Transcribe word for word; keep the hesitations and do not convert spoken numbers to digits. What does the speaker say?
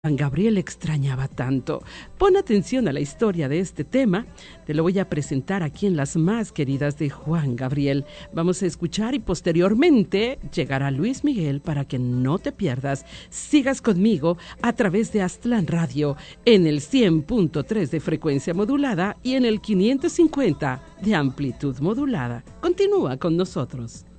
Juan Gabriel extrañaba tanto. Pon atención a la historia de este tema. Te lo voy a presentar aquí en Las Más Queridas de Juan Gabriel. Vamos a escuchar y posteriormente llegará Luis Miguel para que no te pierdas. Sigas conmigo a través de Aztlán Radio en el cien punto tres de frecuencia modulada y en el quinientos cincuenta de amplitud modulada. Continúa con nosotros.